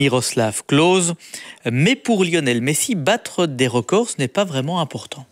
Miroslav Klose. Mais pour Lionel Messi, battre des records, ce n'est pas vraiment important.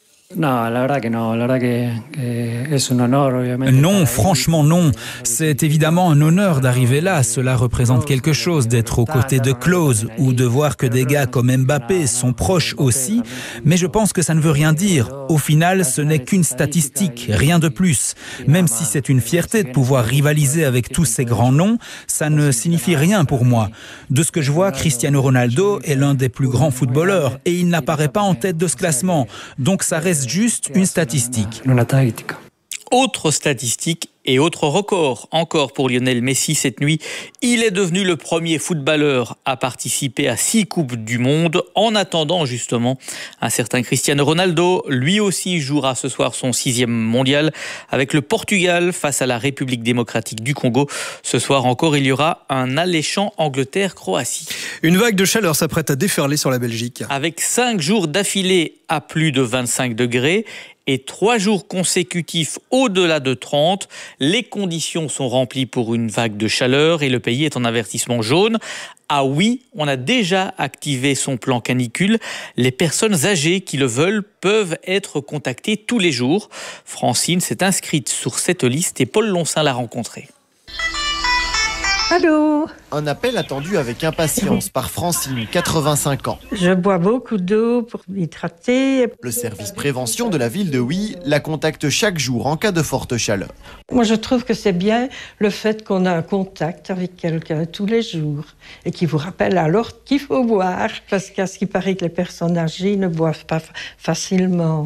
Non, franchement non. C'est évidemment un honneur d'arriver là. Cela représente quelque chose d'être aux côtés de Klose ou de voir que des gars comme Mbappé sont proches aussi. Mais je pense que ça ne veut rien dire. Au final, ce n'est qu'une statistique, rien de plus. Même si c'est une fierté de pouvoir rivaliser avec tous ces grands noms, ça ne signifie rien pour moi. De ce que je vois, Cristiano Ronaldo est l'un des plus grands footballeurs et il n'apparaît pas en tête de ce classement. Donc ça reste juste une statistique. Autre statistique et autre record encore pour Lionel Messi cette nuit. Il est devenu le premier footballeur à participer à 6 Coupes du Monde en attendant justement un certain Cristiano Ronaldo. Lui aussi jouera ce soir son 6e mondial avec le Portugal face à la République démocratique du Congo. Ce soir encore, il y aura un alléchant Angleterre-Croatie. Une vague de chaleur s'apprête à déferler sur la Belgique. Avec 5 jours d'affilée à plus de 25 degrés et 3 jours consécutifs au-delà de 30, les conditions sont remplies pour une vague de chaleur et le pays est en avertissement jaune. Ah oui, on a déjà activé son plan canicule. Les personnes âgées qui le veulent peuvent être contactées tous les jours. Francine s'est inscrite sur cette liste et Paul Lonsin l'a rencontrée. Allô ? Un appel attendu avec impatience par Francine, 85 ans. Je bois beaucoup d'eau pour m'hydrater. Le service prévention de la ville de Huy la contacte chaque jour en cas de forte chaleur. Moi, je trouve que c'est bien le fait qu'on a un contact avec quelqu'un tous les jours et qui vous rappelle alors qu'il faut boire. Parce qu'à ce qui paraît que les personnes âgées ne boivent pas facilement.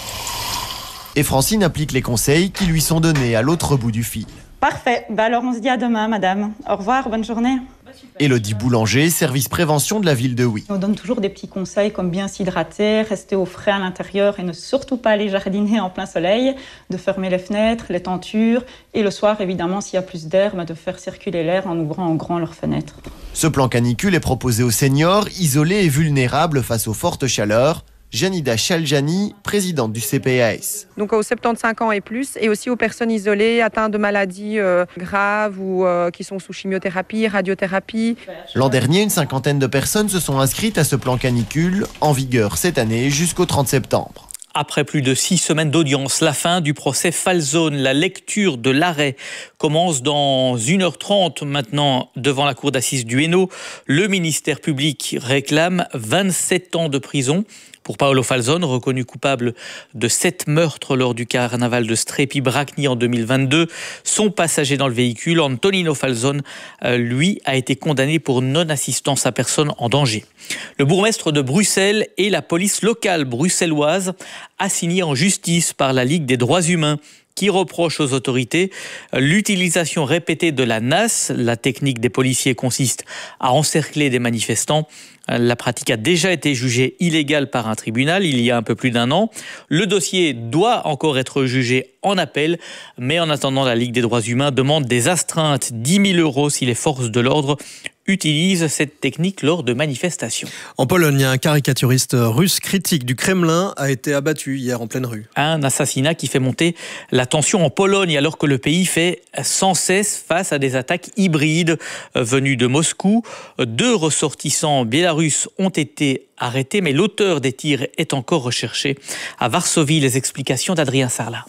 Et Francine applique les conseils qui lui sont donnés à l'autre bout du fil. Parfait. Alors on se dit à demain, madame. Au revoir, bonne journée. Élodie Boulanger, service prévention de la ville de Huy. On donne toujours des petits conseils comme bien s'hydrater, rester au frais à l'intérieur et ne surtout pas aller jardiner en plein soleil, de fermer les fenêtres, les tentures et le soir, évidemment, s'il y a plus d'air, de faire circuler l'air en ouvrant en grand leurs fenêtres. Ce plan canicule est proposé aux seniors, isolés et vulnérables face aux fortes chaleurs. Janida Chaljani, présidente du CPAS. Donc aux 75 ans et plus, et aussi aux personnes isolées atteintes de maladies graves ou qui sont sous chimiothérapie, radiothérapie. L'an dernier, une 50aine de personnes se sont inscrites à ce plan canicule, en vigueur cette année jusqu'au 30 septembre. Après plus de 6 semaines d'audience, la fin du procès Falzone, la lecture de l'arrêt commence dans 1h30 maintenant devant la cour d'assises du Hainaut. Le ministère public réclame 27 ans de prison pour Paolo Falzone, reconnu coupable de 7 meurtres lors du carnaval de Strepi-Bracni en 2022. Son passager dans le véhicule, Antonino Falzone, lui, a été condamné pour non-assistance à personne en danger. Le bourgmestre de Bruxelles et la police locale bruxelloise assignés en justice par la Ligue des droits humains qui reproche aux autorités l'utilisation répétée de la NAS. La technique des policiers consiste à encercler des manifestants. La pratique a déjà été jugée illégale par un tribunal il y a un peu plus d'1 an. Le dossier doit encore être jugé en appel, mais en attendant, la Ligue des droits humains demande des astreintes, 10 000 € si les forces de l'ordre utilisent cette technique lors de manifestations. En Pologne, un caricaturiste russe critique du Kremlin a été abattu hier en pleine rue. Un assassinat qui fait monter la tension en Pologne alors que le pays fait sans cesse face à des attaques hybrides venues de Moscou. 2 ressortissants biélorusses ont été arrêtés, mais l'auteur des tirs est encore recherché. À Varsovie, les explications d'Adrien Sarlat.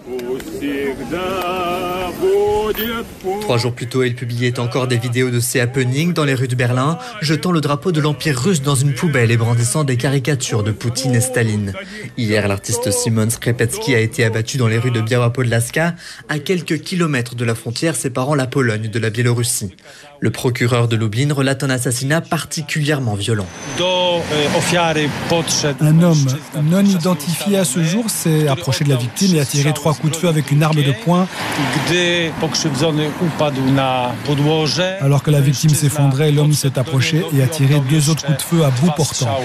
3 jours plus tôt, il publiait encore des vidéos de ces happenings dans les rues de Berlin, jetant le drapeau de l'Empire russe dans une poubelle et brandissant des caricatures de Poutine et Staline. Hier, l'artiste Simon Skrepecki a été abattu dans les rues de Biała Podlaska, à quelques kilomètres de la frontière séparant la Pologne de la Biélorussie. Le procureur de Lublin relate un assassinat particulièrement violent. Un homme non identifié à ce jour s'est approché de la victime et a tiré 3 coups de feu avec une arme de poing. Alors que la victime s'effondrait, l'homme s'est approché et a tiré 2 autres coups de feu à bout portant.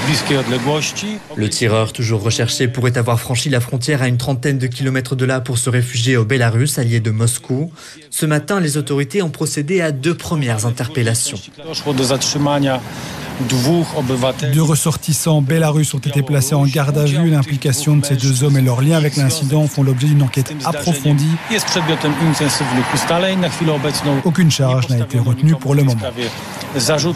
Le tireur, toujours recherché, pourrait avoir franchi la frontière à une 30aine de kilomètres de là pour se réfugier au Bélarus, allié de Moscou. Ce matin, les autorités ont procédé à 2 premières interpellations. 2 ressortissants bélarusses ont été placés en garde à vue. L'implication de ces 2 hommes et leur lien avec l'incident font l'objet d'une enquête approfondie. Aucune charge n'a été retenue pour le moment. ajouts